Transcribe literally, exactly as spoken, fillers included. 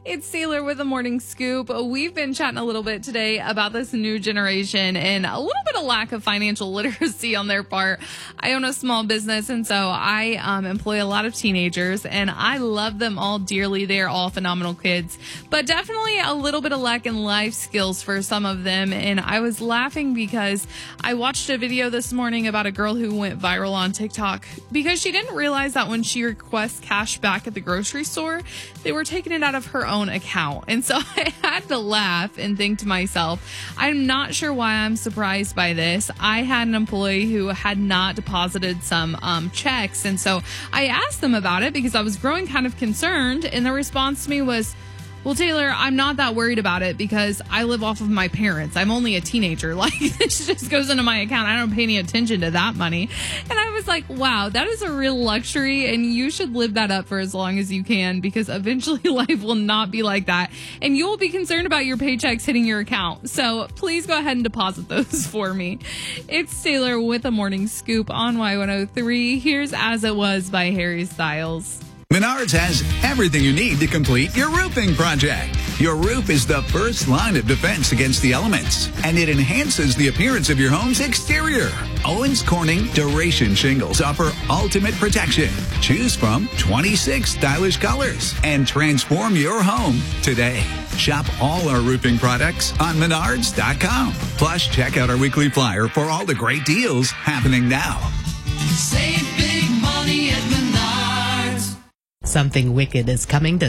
It's Taylor with the Morning Scoop. We've been chatting a little bit today about this new generation and a little bit of lack of financial literacy on their part. I own a small business, and so I um, employ a lot of teenagers, and I love them all dearly. They're all phenomenal kids, but definitely a little bit of lack in life skills for some of them. And I was laughing because I watched a video this morning about a girl who went viral on TikTok because she didn't realize that when she requests cash back at the grocery store, they were taking it out of her own account. And so I had to laugh and think to myself, I'm not sure why I'm surprised by this. I had an employee who had not deposited some um, checks. And so I asked them about it because I was growing kind of concerned. And the response to me was, well, Taylor, I'm not that worried about it because I live off of my parents. I'm only a teenager. Like, this just goes into my account. I don't pay any attention to that money. And I was like, wow, that is a real luxury, and you should live that up for as long as you can, because eventually life will not be like that, and you will be concerned about your paychecks hitting your account. So please go ahead and deposit those for me. It's Taylor with a Morning Scoop on Y one oh three. Here's As It Was by Harry Styles. Menards has everything you need to complete your roofing project. Your roof is the first line of defense against the elements, and it enhances the appearance of your home's exterior. Owens Corning Duration Shingles offer ultimate protection. Choose from twenty-six stylish colors and transform your home today. Shop all our roofing products on menards dot com. Plus, check out our weekly flyer for all the great deals happening now. Save big money at Menards. Something wicked is coming to